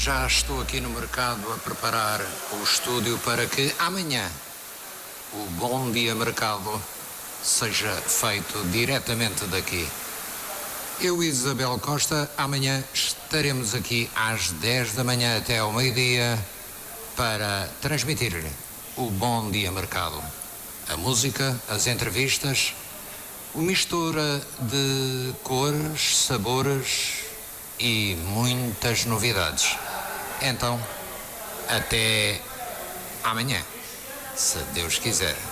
Já estou aqui no mercado a preparar o estúdio para que amanhã o Bom Dia Mercado seja feito diretamente daqui. Eu e Isabel Costa amanhã estaremos aqui às 10 da manhã até ao meio-dia para transmitir-lhe o Bom Dia Mercado. A música, as entrevistas, mistura de cores, sabores e muitas novidades. Então, até amanhã, se Deus quiser.